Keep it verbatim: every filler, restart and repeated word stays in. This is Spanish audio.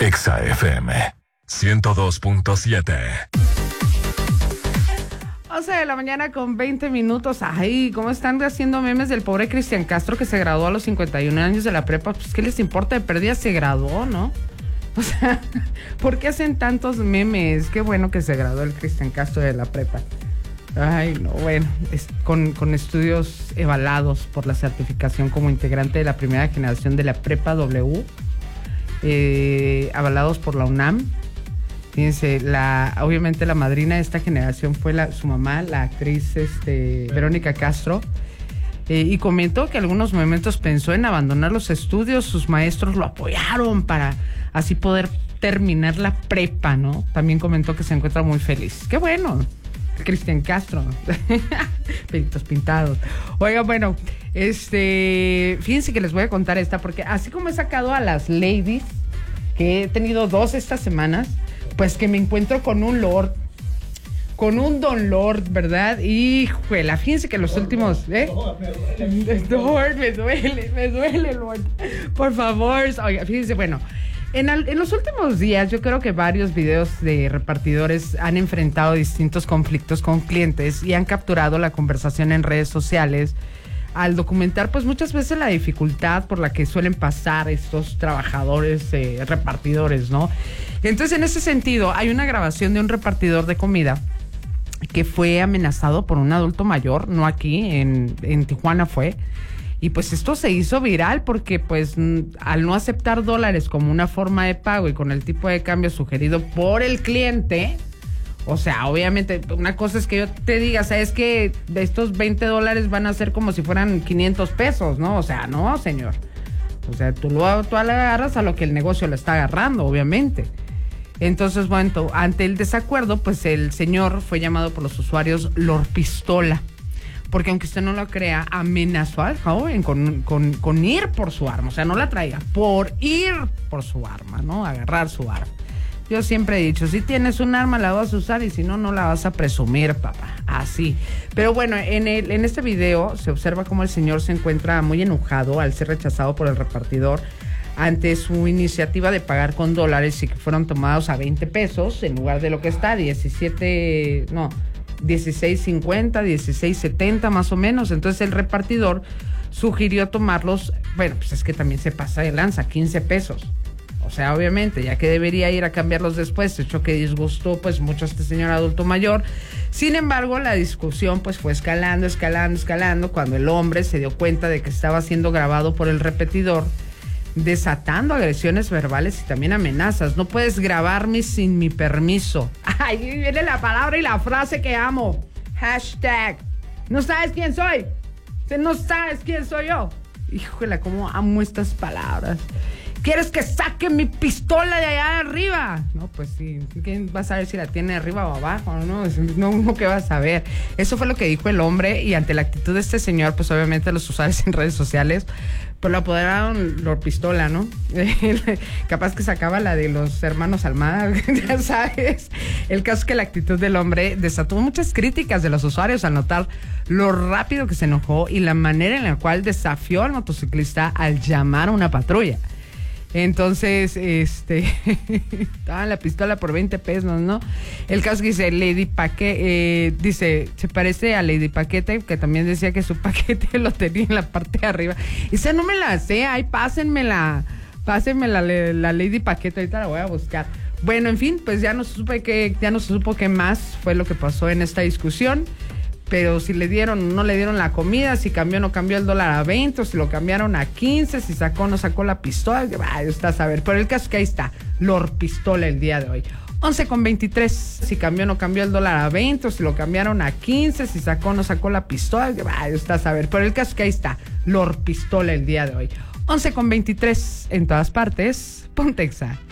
Exa F M ciento dos punto siete. once de la mañana con veinte minutos. Ay, ¿cómo están haciendo memes del pobre Cristian Castro que se graduó a los cincuenta y un años de la prepa? Pues, ¿qué les importa? De pérdida se graduó, ¿no? O sea, ¿por qué hacen tantos memes? Qué bueno que se graduó el Cristian Castro de la prepa. Ay, no, bueno, es con, con estudios evalados por la certificación como integrante de la primera generación de la prepa W, eh, avalados por la UNAM. Fíjense, la, obviamente la madrina de esta generación fue la, su mamá, la actriz este, Verónica Castro, eh, y comentó que en algunos momentos pensó en abandonar los estudios. Sus maestros lo apoyaron para así poder terminar la prepa, ¿no? También comentó que se encuentra muy feliz. ¡Qué bueno! Cristian Castro, pelitos pintados. Oiga, bueno, este, fíjense que les voy a contar esta, porque así como he sacado a las ladies, que he tenido dos estas semanas, pues que me encuentro con un lord, con un don lord, ¿verdad? Híjole, fíjense que los últimos, ¿eh? Lord, me duele, me duele, Lord. Por favor, oiga, fíjense, bueno, en, al, en los últimos días yo creo que varios videos de repartidores han enfrentado distintos conflictos con clientes y han capturado la conversación en redes sociales al documentar pues muchas veces la dificultad por la que suelen pasar estos trabajadores eh, repartidores, ¿no? Entonces, en ese sentido, hay una grabación de un repartidor de comida que fue amenazado por un adulto mayor, no aquí, en, en Tijuana fue, y pues esto se hizo viral porque pues al no aceptar dólares como una forma de pago y con el tipo de cambio sugerido por el cliente, o sea, obviamente, una cosa es que yo te diga, ¿sabes que de estos veinte dólares van a ser como si fueran quinientos pesos, ¿no? O sea, no, señor. O sea, tú lo tú agarras a lo que el negocio le está agarrando, obviamente. Entonces, bueno, ante el desacuerdo, pues el señor fue llamado por los usuarios Lord Pistola. Porque aunque usted no lo crea, amenazó al joven con, con, con ir por su arma. O sea, no la traía, por ir por su arma, ¿no? Agarrar su arma. Yo siempre he dicho, si tienes un arma la vas a usar y si no, no la vas a presumir, papá. Así. Pero bueno, en, el, en este video se observa cómo el señor se encuentra muy enojado al ser rechazado por el repartidor ante su iniciativa de pagar con dólares y que fueron tomados a veinte pesos en lugar de lo que está, diecisiete, no, dieciséis cincuenta, dieciséis setenta más o menos. Entonces el repartidor sugirió tomarlos, bueno, pues es que también se pasa de lanza, quince pesos. O sea, obviamente, ya que debería ir a cambiarlos después, hecho que disgustó pues mucho a este señor adulto mayor. Sin embargo, la discusión pues fue escalando, escalando, escalando, cuando el hombre se dio cuenta de que estaba siendo grabado por el repetidor, desatando agresiones verbales y también amenazas. No puedes grabarme sin mi permiso. Ay, viene la palabra y la frase que amo. Hashtag. ¿No sabes quién soy? ¿No sabes quién soy yo? Híjole, cómo amo estas palabras. ¿Quieres que saque mi pistola de allá arriba? No, pues sí. ¿Quién va a saber si la tiene arriba o abajo? No, no, no, ¿qué vas a ver? Eso fue lo que dijo el hombre, y ante la actitud de este señor, pues obviamente los usuarios en redes sociales pues lo apoderaron Lord Pistola, ¿no? Capaz que sacaba la de los hermanos Almada, ya sabes. El caso es que la actitud del hombre desató muchas críticas de los usuarios al notar lo rápido que se enojó y la manera en la cual desafió al motociclista al llamar a una patrulla. Entonces, este, estaba la pistola por veinte pesos, ¿no? El caso que dice Lady Paquete, eh, dice, se parece a Lady Paquete, que también decía que su paquete lo tenía en la parte de arriba. Esa no me la sé, ay, pásenmela, pásenmela la, la Lady Paquete, ahorita la voy a buscar. Bueno, en fin, pues ya no se supo que, ya no se supo qué más fue lo que pasó en esta discusión. Pero si le dieron o no le dieron la comida, si cambió o no cambió el dólar a veinte, o si lo cambiaron a quince, si sacó o no sacó la pistola, ay, está a saber. Pero el caso es que ahí está, Lord Pistola el día de hoy. once con veintitrés, si cambió o no cambió el dólar a veinte, o si lo cambiaron a quince, si sacó o no sacó la pistola, ay, está a saber. Pero el caso es que ahí está, Lord Pistola el día de hoy. once con veintitrés, en todas partes, Ponte Exa.